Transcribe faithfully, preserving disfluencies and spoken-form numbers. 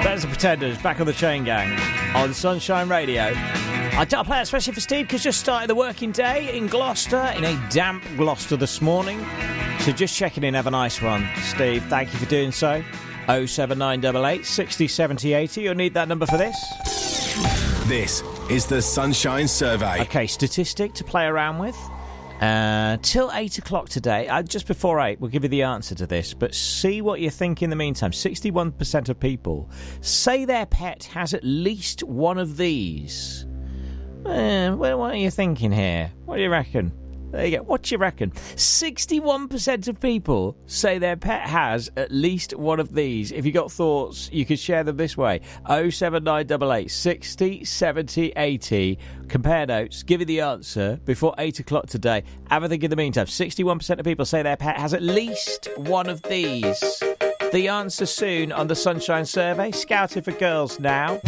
There's the Pretenders, back on the Chain Gang on Sunshine Radio. I don't play it especially for Steve because just started the working day in Gloucester, in a damp Gloucester this morning. So just checking in, have a nice one. Steve, thank you for doing so. oh seven nine eight eight, six oh, seven oh, eight oh. You'll need that number for this. This is the Sunshine Survey. Okay, statistic to play around with. Uh, till eight o'clock today, uh, just before eight, we'll give you the answer to this, but see what you think in the meantime. sixty-one percent of people say their pet has at least one of these. Uh, what are you thinking here? What do you reckon? There you go. What do you reckon? sixty-one percent of people say their pet has at least one of these. If you got thoughts, you could share them this way. oh seven nine eight eight, six oh, seven oh, eight oh. Compare notes. Give you the answer before eight o'clock today. Have a think in the meantime. sixty-one percent of people say their pet has at least one of these. The answer soon on the Sunshine Survey. Scouted for girls now.